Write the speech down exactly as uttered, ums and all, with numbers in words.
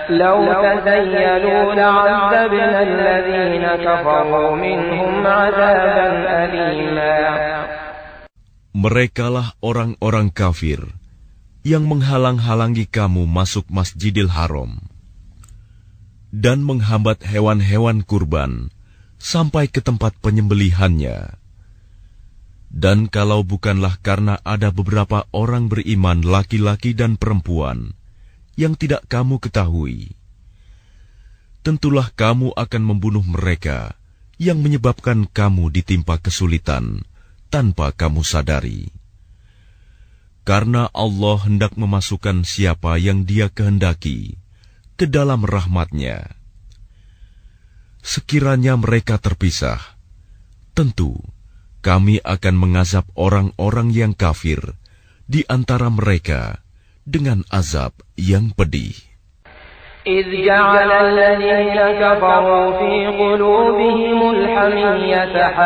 لو تزيلوا لعذبنا الذين كفروا منهم عذابا أليما. Merekalah orang-orang kafir yang menghalang-halangi kamu masuk Masjidil Haram dan menghambat hewan-hewan kurban sampai ke tempat penyembelihannya. Dan kalau bukanlah karena ada beberapa orang beriman laki-laki dan perempuan yang tidak kamu ketahui, tentulah kamu akan membunuh mereka yang menyebabkan kamu ditimpa kesulitan tanpa kamu sadari. Karena Allah hendak memasukkan siapa yang Dia kehendaki ke dalam rahmat-Nya. Sekiranya mereka terpisah, tentu kami akan mengazab orang-orang yang kafir di antara mereka dengan azab yang pedih. إذ جعل الذين كفروا في قلوبهم الحمية